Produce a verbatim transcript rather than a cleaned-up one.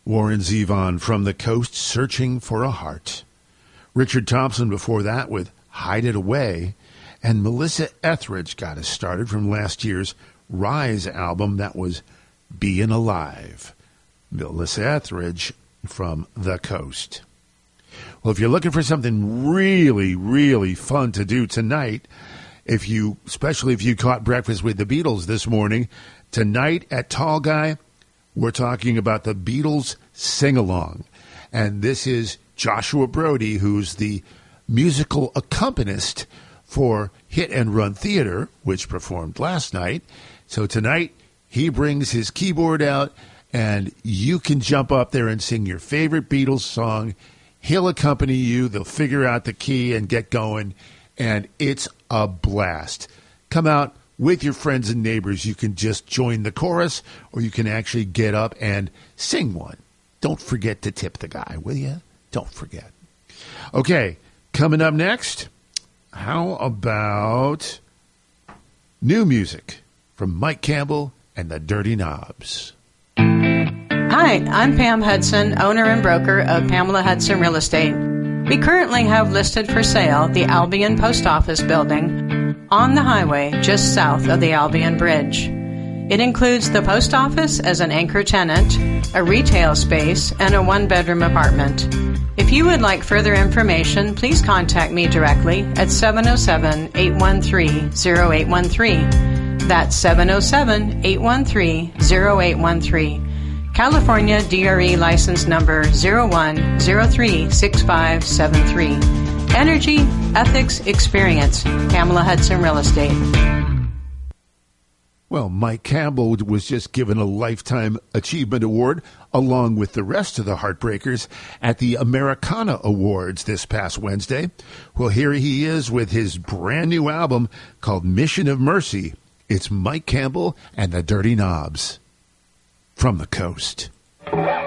Warren Zevon, From the Coast, Searching for a Heart. Richard Thompson before that with Hide It Away. And Melissa Etheridge got us started from last year's Rise album. That was Being Alive. Melissa Etheridge from The Coast. Well, if you're looking for something really, really fun to do tonight, if you, especially if you caught Breakfast with the Beatles this morning, tonight at Tall Guy, we're talking about the Beatles Sing-Along. And this is Joshua Brody, who's the musical accompanist for Hit and Run Theater, which performed last night. So tonight, he brings his keyboard out, and you can jump up there and sing your favorite Beatles song. He'll accompany you. They'll figure out the key and get going, and it's a blast. Come out with your friends and neighbors. You can just join the chorus, or you can actually get up and sing one. Don't forget to tip the guy, will you? Don't forget. Okay, coming up next, how about new music from Mike Campbell and the Dirty Knobs? Hi, I'm Pam Hudson, owner and broker of Pamela Hudson Real Estate. We currently have listed for sale the Albion Post Office building on the highway just south of the Albion Bridge. It includes the post office as an anchor tenant, a retail space, and a one-bedroom apartment. If you would like further information, please contact me directly at seven oh seven, eight one three, oh eight one three. That's seven oh seven, eight one three, oh eight one three. California D R E license number zero one zero three six five seven three. Energy, ethics, experience. Pamela Hudson Real Estate. Well, Mike Campbell was just given a Lifetime Achievement Award along with the rest of the Heartbreakers at the Americana Awards this past Wednesday. Well, here he is with his brand new album called Mission of Mercy. It's Mike Campbell and the Dirty Knobs from the Coast.